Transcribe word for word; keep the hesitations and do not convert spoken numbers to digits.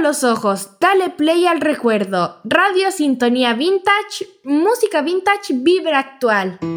los ojos, dale play al recuerdo. Radio Sintonía Vintage, música vintage, vibra actual.